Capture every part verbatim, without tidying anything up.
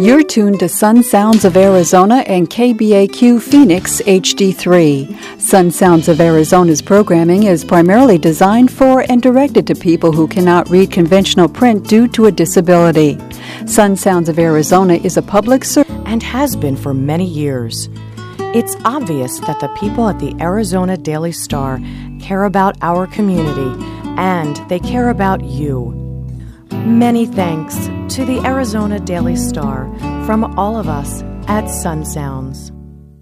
You're tuned to Sun Sounds of Arizona and K B A Q Phoenix H D three. Sun Sounds of Arizona's programming is primarily designed for and directed to people who cannot read conventional print due to a disability. Sun Sounds of Arizona is a public service and has been for many years. It's obvious that the people at the Arizona Daily Star care about our community, and they care about you. Many thanks to the Arizona Daily Star from all of us at Sun Sounds.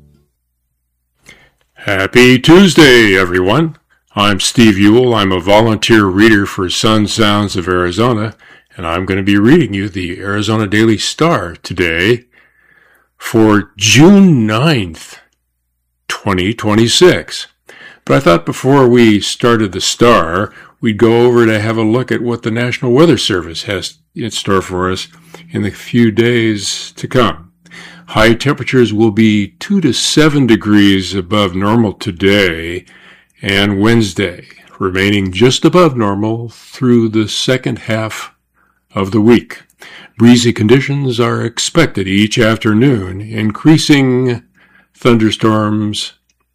Happy Tuesday, everyone. I'm Steve Ewell. I'm a volunteer reader for Sun Sounds of Arizona, and I'm going to be reading you the Arizona Daily Star today for June ninth, twenty twenty-six. But I thought before we started the Star, we'd go over to have a look at what the National Weather Service has in store for us in the few days to come. High temperatures will be two to seven degrees above normal today and Wednesday, remaining just above normal through the second half of the week. Breezy conditions are expected each afternoon, increasing thunderstorms.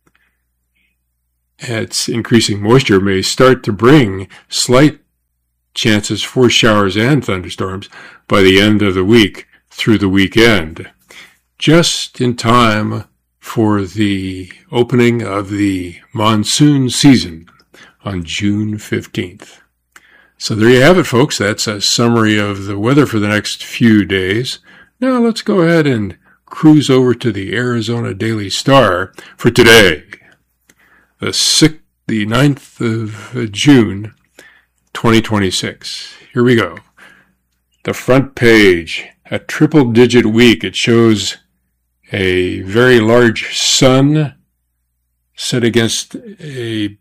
Its increasing moisture may start to bring slight chances for showers and thunderstorms by the end of the week through the weekend, just in time for the opening of the monsoon season on June fifteenth. So there you have it, folks. That's a summary of the weather for the next few days. Now let's go ahead and cruise over to the Arizona Daily Star for today, the sixth, the ninth of June, twenty twenty-six. Here we go. The front page, a triple-digit week. It shows a very large sun set against a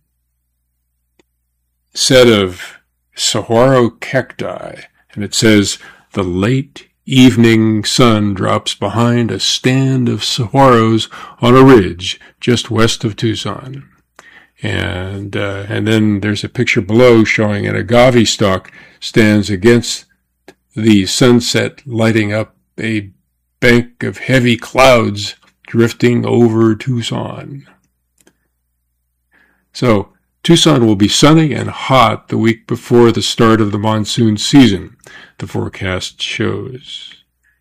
set of saguaro cacti, and it says, the late evening sun drops behind a stand of saguaros on a ridge just west of Tucson. And uh, and then there's a picture below showing an agave stalk stands against the sunset, lighting up a bank of heavy clouds drifting over Tucson. So Tucson will be sunny and hot the week before the start of the monsoon season, the forecast shows.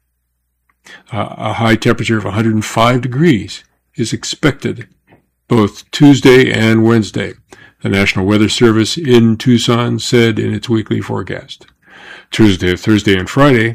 Uh, a high temperature of one hundred five degrees is expected both Tuesday and Wednesday, the National Weather Service in Tucson said in its weekly forecast. Tuesday, Thursday, and Friday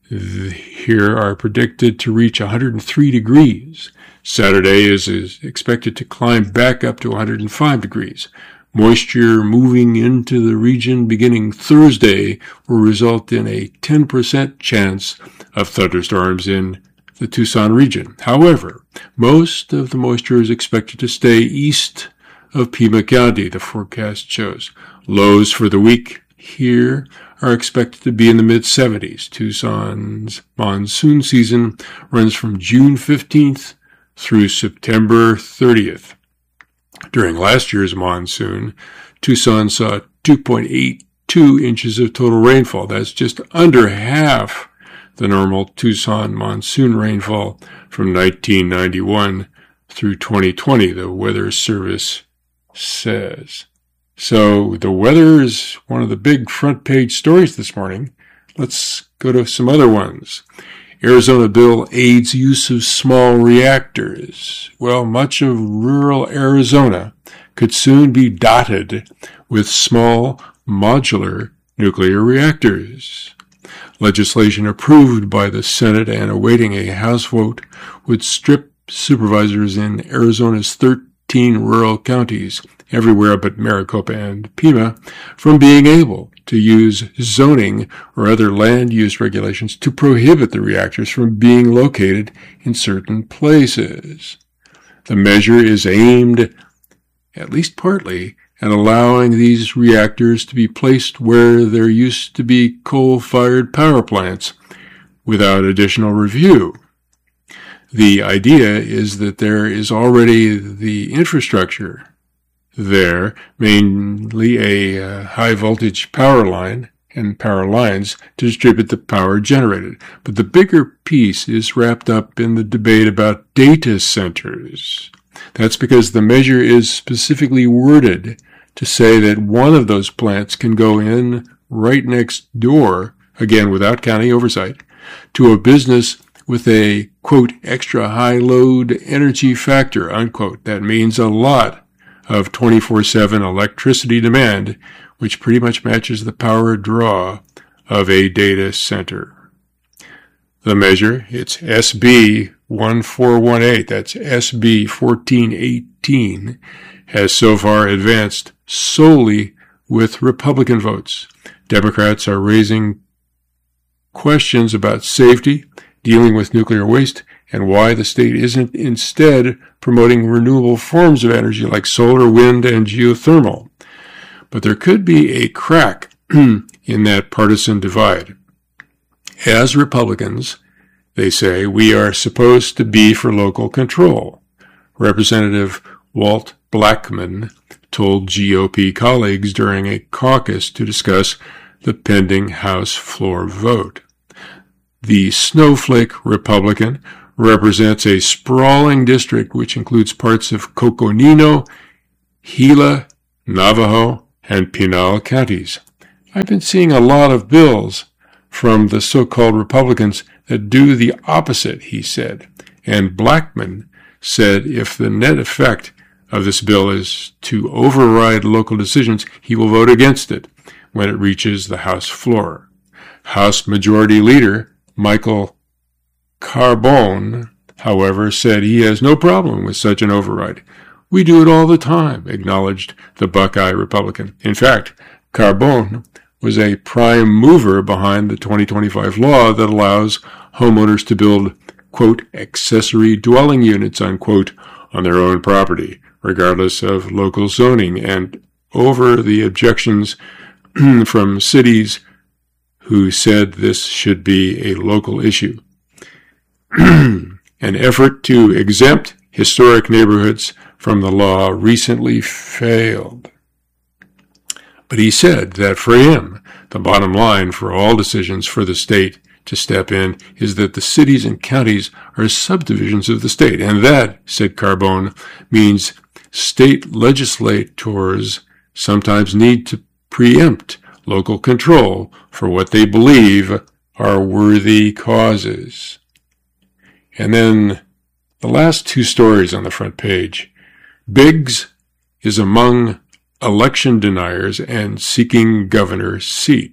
here are predicted to reach one hundred three degrees. Saturday is, is expected to climb back up to one hundred five degrees. Moisture moving into the region beginning Thursday will result in a ten percent chance of thunderstorms in the Tucson region. However, most of the moisture is expected to stay east of Pima County, the forecast shows. Lows for the week here are expected to be in the mid seventies. Tucson's monsoon season runs from June fifteenth through September thirtieth. During last year's monsoon, Tucson saw two point eight two inches of total rainfall. That's just under half the normal Tucson monsoon rainfall from nineteen ninety-one through twenty twenty, the Weather Service says. So the weather is one of the big front page stories this morning. Let's go to some other ones. Arizona bill aids use of small reactors. Well, much of rural Arizona could soon be dotted with small modular nuclear reactors. Legislation approved by the Senate and awaiting a House vote would strip supervisors in Arizona's thirteen rural counties, everywhere but Maricopa and Pima, from being able to use zoning or other land use regulations to prohibit the reactors from being located in certain places. The measure is aimed, at least partly, at allowing these reactors to be placed where there used to be coal-fired power plants without additional review. The idea is that there is already the infrastructure there, mainly a uh, high-voltage power line and power lines to distribute the power generated. But the bigger piece is wrapped up in the debate about data centers. That's because the measure is specifically worded to say that one of those plants can go in right next door, again without county oversight, to a business with a, quote, extra high load energy factor, unquote. That means a lot of twenty-four seven electricity demand, which pretty much matches the power draw of a data center. The measure, it's S B one four one eight, that's S B fourteen eighteen, has so far advanced solely with Republican votes. Democrats are raising questions about safety, dealing with nuclear waste, and why the state isn't instead promoting renewable forms of energy like solar, wind, and geothermal. But there could be a crack in that partisan divide. As Republicans, they say, we are supposed to be for local control. Representative Walt Blackman told G O P colleagues during a caucus to discuss the pending House floor vote. The snowflake Republican represents a sprawling district which includes parts of Coconino, Gila, Navajo, and Pinal counties. I've been seeing a lot of bills from the so-called Republicans that do the opposite, he said. And Blackman said if the net effect of this bill is to override local decisions, he will vote against it when it reaches the House floor. House Majority Leader Michael Carbone, however, said he has no problem with such an override. We do it all the time, acknowledged the Buckeye Republican. In fact, Carbone was a prime mover behind the twenty twenty-five law that allows homeowners to build, quote, accessory dwelling units, unquote, on their own property, regardless of local zoning, and over the objections from cities who said this should be a local issue. An effort to exempt historic neighborhoods from the law recently failed. But he said that for him, the bottom line for all decisions for the state to step in is that the cities and counties are subdivisions of the state. And that, said Carbone, means state legislators sometimes need to preempt local control for what they believe are worthy causes. And then the last two stories on the front page. Biggs is among election deniers and seeking governor's seat.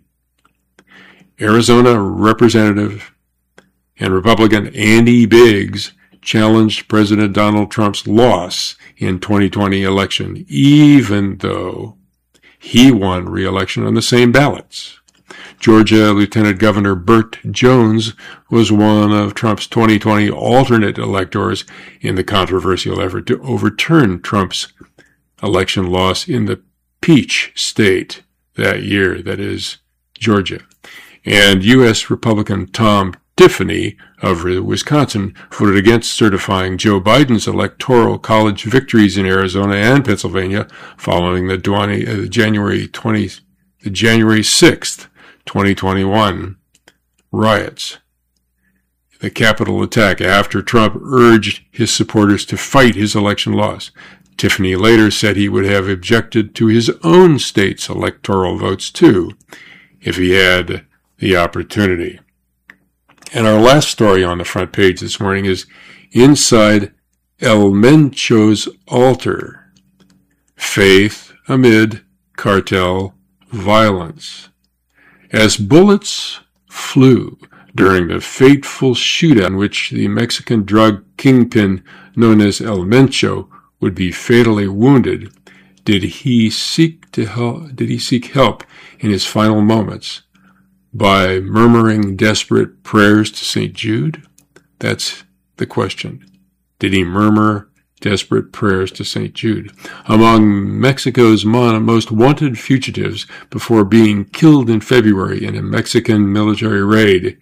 Arizona Representative and Republican Andy Biggs challenged President Donald Trump's loss in twenty twenty election, even though he won re-election on the same ballots. Georgia Lieutenant Governor Burt Jones was one of Trump's twenty twenty alternate electors in the controversial effort to overturn Trump's election loss in the Peach State that year, that is, Georgia. And U S Republican Tom Tiffany of Wisconsin voted against certifying Joe Biden's electoral college victories in Arizona and Pennsylvania following the January twentieth, the January sixth, twenty twenty-one riots. The Capitol attack after Trump urged his supporters to fight his election loss. Tiffany later said he would have objected to his own state's electoral votes too, if he had the opportunity. And our last story on the front page this morning is Inside El Mencho's Altar, Faith Amid Cartel Violence. As bullets flew during the fateful shootout in which the Mexican drug kingpin known as El Mencho would be fatally wounded, did he seek to help, did he seek help in his final moments by murmuring desperate prayers to Saint Jude? That's the question. Did he murmur desperate prayers to Saint Jude? Among Mexico's most wanted fugitives before being killed in February in a Mexican military raid,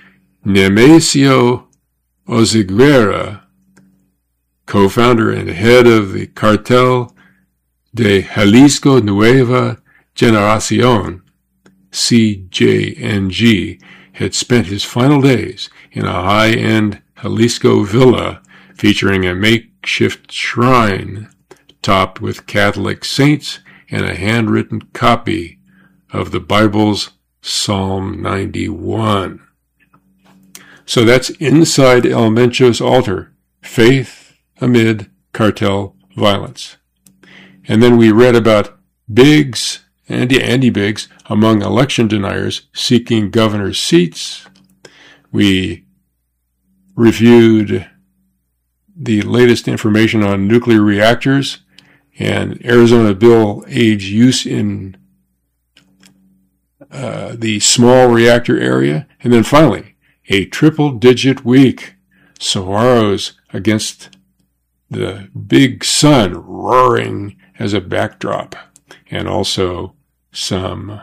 Nemesio Oseguera, co-founder and head of the Cartel de Jalisco Nueva Generación, C J N G, had spent his final days in a high-end Jalisco villa featuring a makeshift shrine topped with Catholic saints and a handwritten copy of the Bible's Psalm ninety-one. So that's inside El Mencho's altar, faith amid cartel violence. And then we read about Biggs, Andy, Andy Biggs, among election deniers seeking governor's seats. We reviewed the latest information on nuclear reactors and Arizona bill age use in uh, the small reactor area. And then finally, a triple-digit week. Saguaros against the big sun roaring as a backdrop. And also some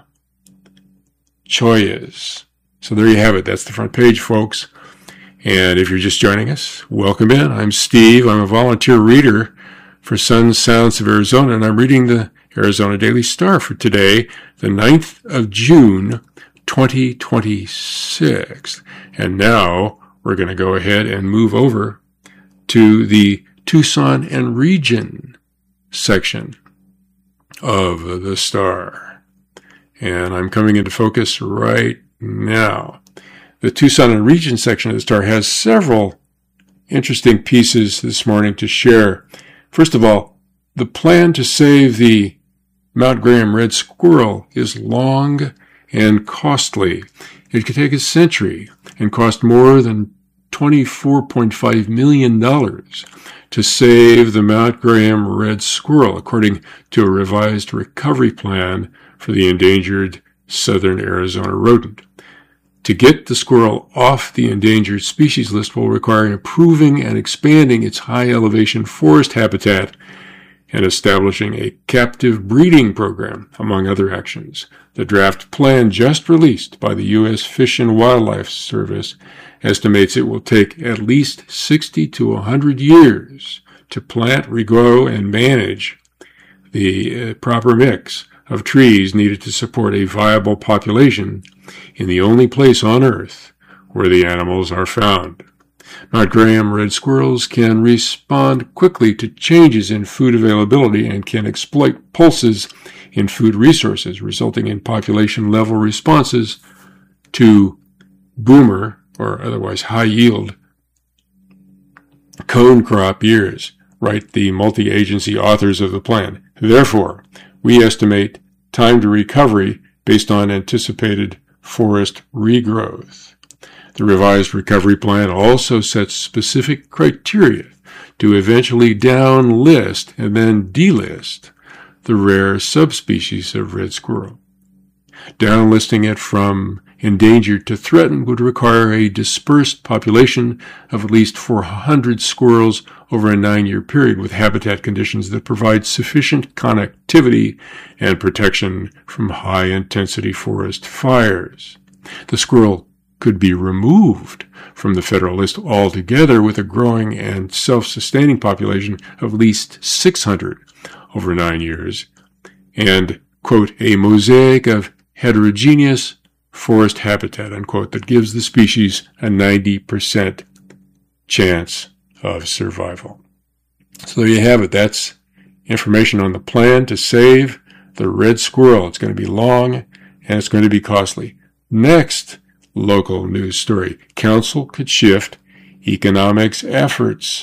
choyas. So there you have it. That's the front page, folks. And if you're just joining us, welcome in. I'm Steve. I'm a volunteer reader for Sun Sounds of Arizona, and I'm reading the Arizona Daily Star for today, the ninth of June, twenty twenty-six. And now we're going to go ahead and move over to the Tucson and Region section of the Star. And I'm coming into focus right now. The Tucson and Region section of the Star has several interesting pieces this morning to share. First of all, the plan to save the Mount Graham red squirrel is long and costly. It could take a century and cost more than twenty-four point five million dollars to save the Mount Graham red squirrel, according to a revised recovery plan for the endangered southern Arizona rodent. To get the squirrel off the endangered species list will require improving and expanding its high-elevation forest habitat and establishing a captive breeding program, among other actions. The draft plan just released by the U S Fish and Wildlife Service estimates it will take at least sixty to one hundred years to plant, regrow, and manage the uh, proper mix of trees needed to support a viable population in the only place on Earth where the animals are found. Mount Graham red squirrels can respond quickly to changes in food availability and can exploit pulses in food resources, resulting in population-level responses to boomer, or otherwise high-yield, cone crop years, write the multi-agency authors of the plan. Therefore, we estimate time to recovery based on anticipated forest regrowth. The revised recovery plan also sets specific criteria to eventually downlist and then delist the rare subspecies of red squirrel. Downlisting it from endangered to threatened would require a dispersed population of at least four hundred squirrels over a nine-year period with habitat conditions that provide sufficient connectivity and protection from high-intensity forest fires. The squirrel could be removed from the federal list altogether with a growing and self-sustaining population of at least six hundred over nine years and, quote, a mosaic of heterogeneous forest habitat, unquote, that gives the species a ninety percent chance of survival. So there you have it. That's information on the plan to save the red squirrel. It's going to be long and it's going to be costly. Next local news story. Council could shift economics efforts.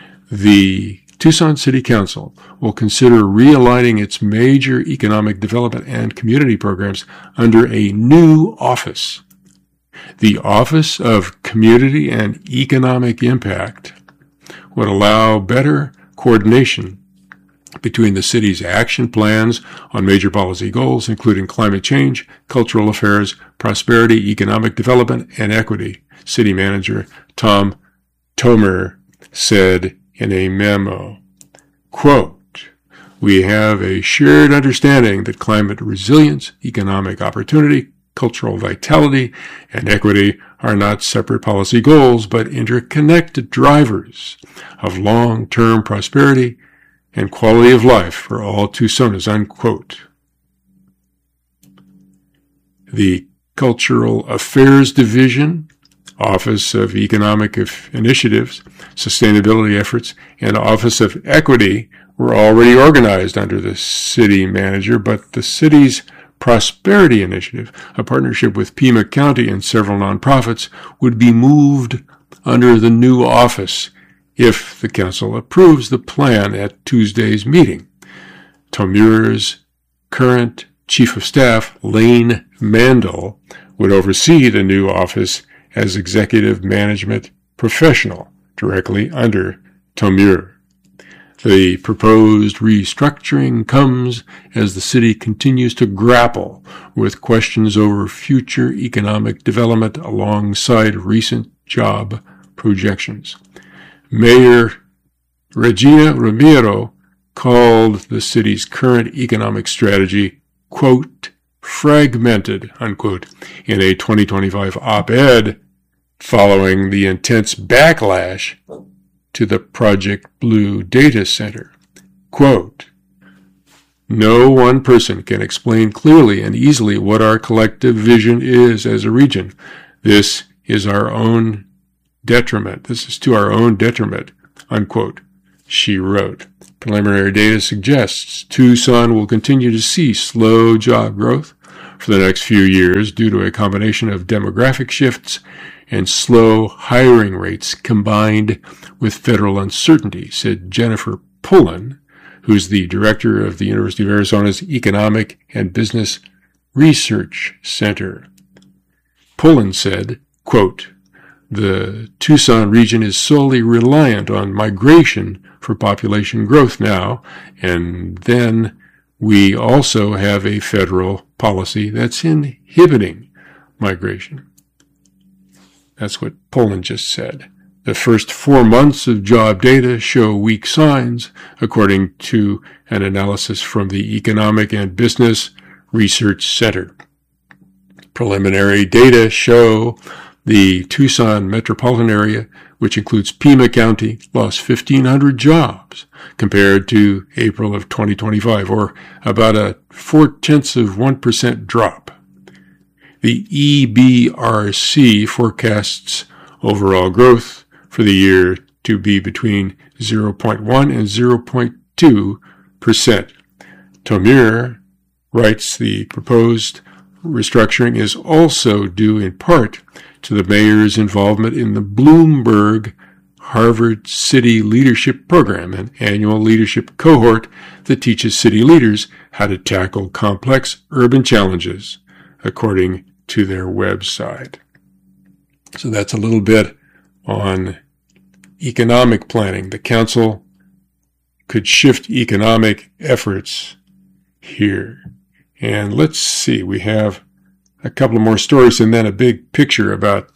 The Tucson City Council will consider realigning its major economic development and community programs under a new office. The Office of Community and Economic Impact would allow better coordination between the city's action plans on major policy goals, including climate change, cultural affairs, prosperity, economic development, and equity, City Manager Tom Tomer said in a memo. Quote, we have a shared understanding that climate resilience, economic opportunity, cultural vitality, and equity are not separate policy goals, but interconnected drivers of long-term prosperity and quality of life for all Tucsonans, unquote. The Cultural Affairs Division, Office of Economic Initiatives, Sustainability Efforts, and Office of Equity were already organized under the city manager, but the city's Prosperity Initiative, a partnership with Pima County and several nonprofits, would be moved under the new office if the council approves the plan at Tuesday's meeting. Tomure's current Chief of Staff, Lane Mandel, would oversee the new office as executive management professional directly under Tomure. The proposed restructuring comes as the city continues to grapple with questions over future economic development alongside recent job projections. Mayor Regina Ramiro called the city's current economic strategy, quote, fragmented, unquote, in a twenty twenty-five op-ed following the intense backlash to the Project Blue data center. Quote, no one person can explain clearly and easily what our collective vision is as a region. This is our own detriment. This is to our own detriment, unquote, she wrote. Preliminary data suggests Tucson will continue to see slow job growth for the next few years due to a combination of demographic shifts and slow hiring rates combined with federal uncertainty, said Jennifer Pullen, who's the director of the University of Arizona's Economic and Business Research Center. Pullen said, quote, the Tucson region is solely reliant on migration for population growth now, and then we also have a federal policy that's inhibiting migration. That's what Pullen just said. The first four months of job data show weak signs, according to an analysis from the Economic and Business Research Center. Preliminary data show the Tucson metropolitan area, which includes Pima County, lost fifteen hundred jobs compared to April of twenty twenty-five, or about a four-tenths of one percent drop. The E B R C forecasts overall growth for the year to be between zero point one and zero point two percent. Tomure writes the proposed restructuring is also due in part to the mayor's involvement in the Bloomberg Harvard City Leadership Program, an annual leadership cohort that teaches city leaders how to tackle complex urban challenges, according to their website. So that's a little bit on economic planning. The council could shift economic efforts here. And let's see, we have a couple of more stories and then a big picture about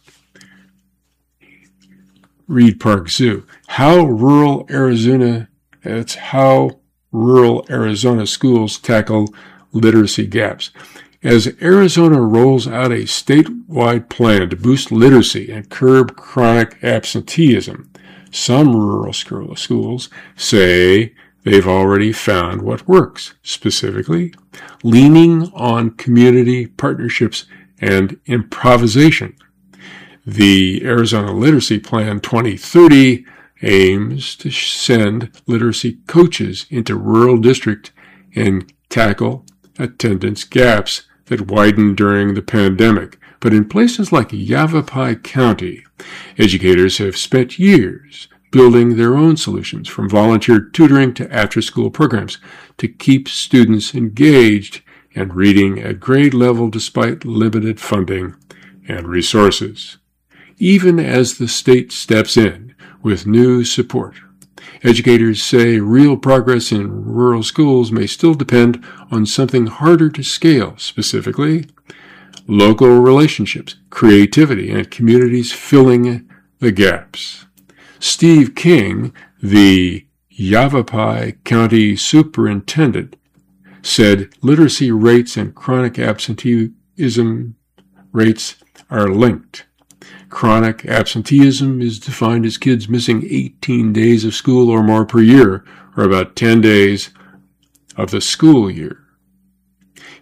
Reed Park Zoo. How rural Arizona, that's how rural Arizona schools tackle literacy gaps. As Arizona rolls out a statewide plan to boost literacy and curb chronic absenteeism, some rural schools say they've already found what works, specifically leaning on community partnerships and improvisation. The Arizona Literacy Plan twenty thirty aims to send literacy coaches into rural districts and tackle attendance gaps that widened during the pandemic. But in places like Yavapai County, educators have spent years building their own solutions, from volunteer tutoring to after-school programs, to keep students engaged and reading at grade level despite limited funding and resources. Even as the state steps in with new support, educators say real progress in rural schools may still depend on something harder to scale, specifically local relationships, creativity, and communities filling the gaps. Steve King, the Yavapai County Superintendent, said literacy rates and chronic absenteeism rates are linked. Chronic absenteeism is defined as kids missing eighteen days of school or more per year, or about ten days of the school year.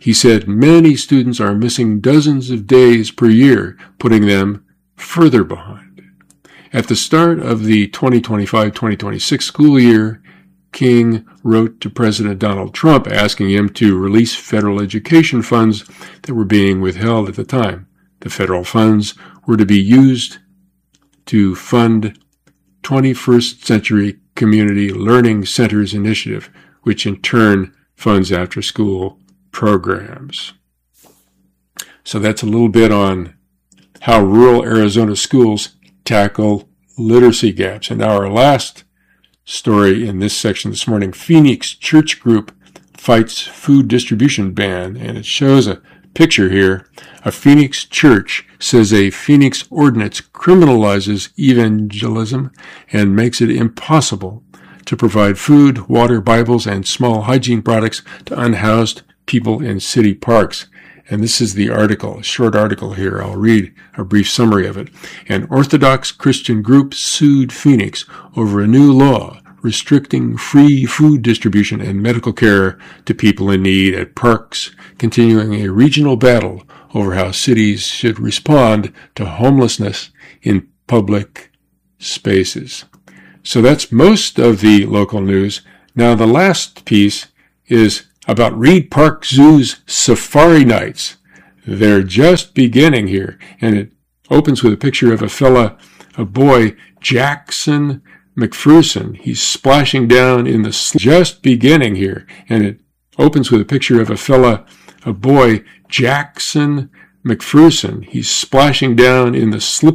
He said many students are missing dozens of days per year, putting them further behind. At the start of the twenty twenty-five twenty twenty-six school year, King wrote to President Donald Trump asking him to release federal education funds that were being withheld at the time. The federal funds were to be used to fund twenty-first Century Community Learning Centers Initiative, which in turn funds after-school programs. So that's a little bit on how rural Arizona schools tackle literacy gaps. And now our last story in this section this morning, Phoenix Church Group fights food distribution ban, and it shows a picture here. A Phoenix church says a Phoenix ordinance criminalizes evangelism and makes it impossible to provide food, water, Bibles, and small hygiene products to unhoused people in city parks. And this is the article, a short article here. I'll read a brief summary of it. An Orthodox Christian group sued Phoenix over a new law restricting free food distribution and medical care to people in need at parks, continuing a regional battle over how cities should respond to homelessness in public spaces. So that's most of the local news. Now the last piece is about Reed Park Zoo's Safari Nights. They're just beginning here, and it opens with a picture of a fella, a boy, Jackson McPherson. He's splashing down in the sl- just beginning here, and it opens with a picture of a fella, a boy, Jackson McPherson. He's splashing down in the slip